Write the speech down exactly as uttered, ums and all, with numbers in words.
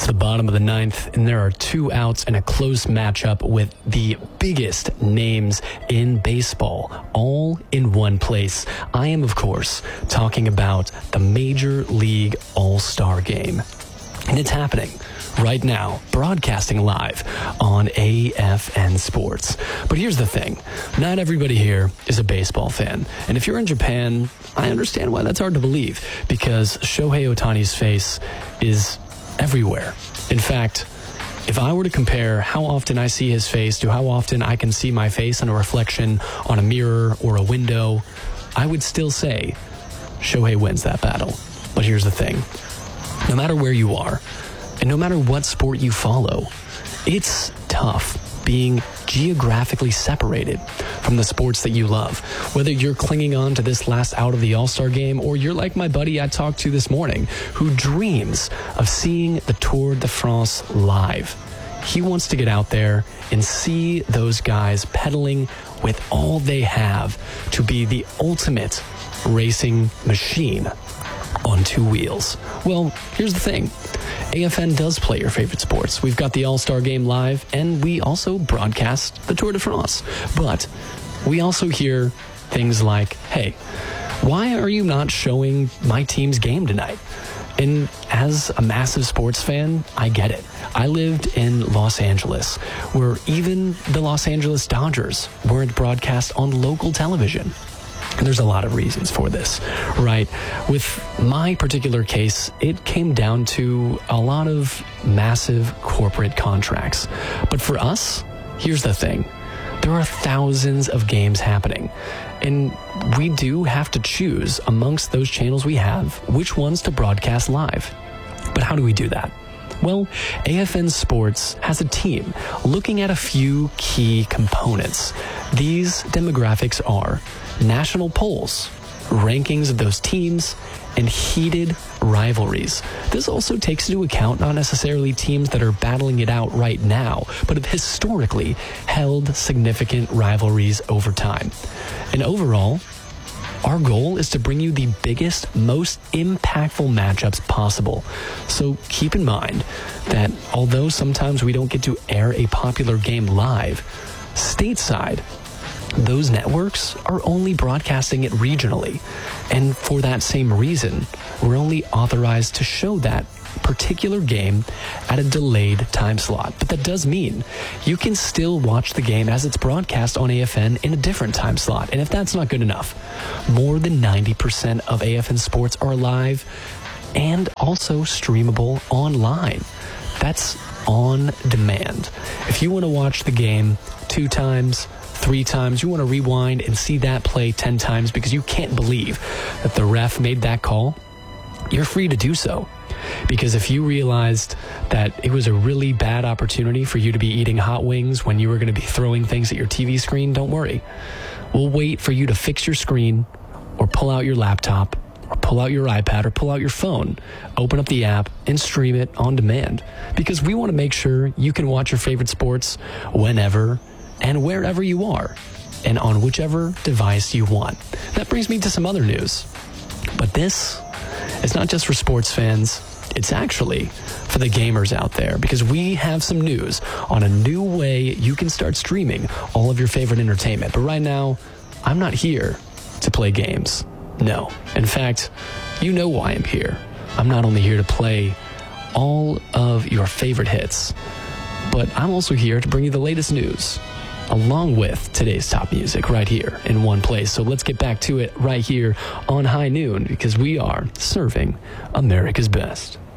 the bottom of the ninth, and there are two outs and a close matchup with the biggest names in baseball, all in one place. I am, of course, talking about the Major League All-Star Game. And it's happening right now, broadcasting live on A F N Sports. But here's the thing. Not everybody here is a baseball fan. And if you're in Japan, I understand why that's hard to believe, because Shohei Ohtani's face is everywhere. In fact, if I were to compare how often I see his face to how often I can see my face in a reflection on a mirror or a window, I would still say Shohei wins that battle. But here's the thing. No matter where you are, and no matter what sport you follow, it's tough being geographically separated from the sports that you love. Whether you're clinging on to this last out of the All-Star Game, or you're like my buddy I talked to this morning, who dreams of seeing the Tour de France live. He wants to get out there and see those guys pedaling with all they have to be the ultimate racing machine on two wheels. Well, here's the thing. A F N does play your favorite sports. We've got the All-Star Game live, and we also broadcast the Tour de France. But we also hear things like, hey, why are you not showing my team's game tonight? And as a massive sports fan, I get it. I lived in Los Angeles, where even the Los Angeles Dodgers weren't broadcast on local television. And there's a lot of reasons for this, right? With my particular case, it came down to a lot of massive corporate contracts. But for us, here's the thing. There are thousands of games happening, and we do have to choose amongst those channels we have which ones to broadcast live. But how do we do that? Well, A F N Sports has a team looking at a few key components. These demographics are national polls, rankings of those teams, and heated rivalries. This also takes into account not necessarily teams that are battling it out right now, but have historically held significant rivalries over time. And overall, our goal is to bring you the biggest, most impactful matchups possible. So keep in mind that although sometimes we don't get to air a popular game live, stateside, those networks are only broadcasting it regionally. And for that same reason, we're only authorized to show that particular game at a delayed time slot. But that does mean you can still watch the game as it's broadcast on A F N in a different time slot. And if that's not good enough, more than ninety percent of A F N Sports are live and also streamable online. That's on demand. If you want to watch the game two times, three times, you want to rewind and see that play ten times because you can't believe that the ref made that call, you're free to do so. Because if you realized that it was a really bad opportunity for you to be eating hot wings when you were going to be throwing things at your T V screen, don't worry. We'll wait for you to fix your screen or pull out your laptop or pull out your iPad or pull out your phone, open up the app and stream it on demand. Because we want to make sure you can watch your favorite sports whenever and wherever you are and on whichever device you want. That brings me to some other news. But this is not just for sports fans. It's actually for the gamers out there, because we have some news on a new way you can start streaming all of your favorite entertainment. But right now, I'm not here to play games. No. In fact, you know why I'm here. I'm not only here to play all of your favorite hits, but I'm also here to bring you the latest news, along with today's top music right here in one place. So let's get back to it right here on High Noon, because we are serving America's best.